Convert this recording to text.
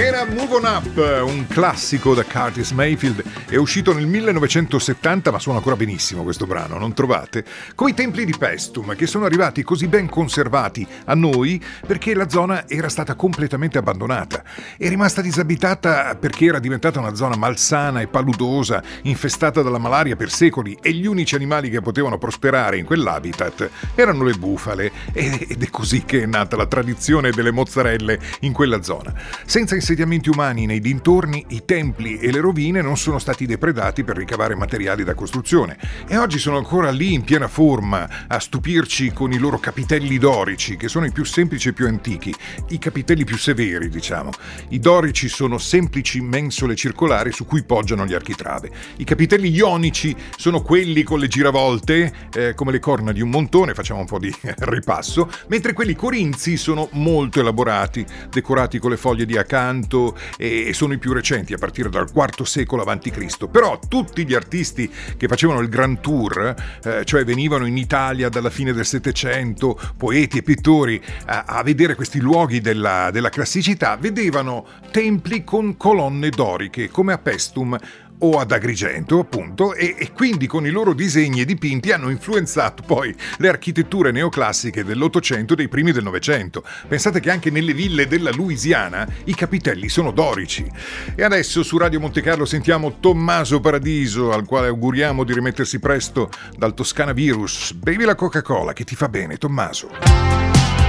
era Move On Up, un classico da Curtis Mayfield. È uscito nel 1970, ma suona ancora benissimo questo brano, non trovate? Come i templi di Paestum, che sono arrivati così ben conservati a noi perché la zona era stata completamente abbandonata. È rimasta disabitata perché era diventata una zona malsana e paludosa, infestata dalla malaria per secoli, e gli unici animali che potevano prosperare in quell'habitat erano le bufale. Ed è così che è nata la tradizione delle mozzarelle in quella zona. Senza insediamenti umani nei dintorni, i templi e le rovine non sono stati depredati per ricavare materiali da costruzione, e oggi sono ancora lì in piena forma a stupirci con i loro capitelli dorici, che sono i più semplici e più antichi, i capitelli più severi, diciamo. I dorici sono semplici mensole circolari su cui poggiano gli architrave. I capitelli ionici sono quelli con le giravolte, come le corna di un montone, facciamo un po' di ripasso, mentre quelli corinzi sono molto elaborati, decorati con le foglie di acanto, e sono i più recenti, a partire dal IV secolo a.C. Però tutti gli artisti che facevano il Grand Tour, cioè venivano in Italia dalla fine del Settecento, poeti e pittori, a vedere questi luoghi della classicità, vedevano templi con colonne doriche, come a Paestum o ad Agrigento, appunto, e quindi con i loro disegni e dipinti hanno influenzato poi le architetture neoclassiche dell'Ottocento e dei primi del Novecento. Pensate che anche nelle ville della Louisiana i capitelli sono dorici. E adesso su Radio Monte Carlo sentiamo Tommaso Paradiso, al quale auguriamo di rimettersi presto dal Toscana virus. Bevi la Coca-Cola che ti fa bene, Tommaso.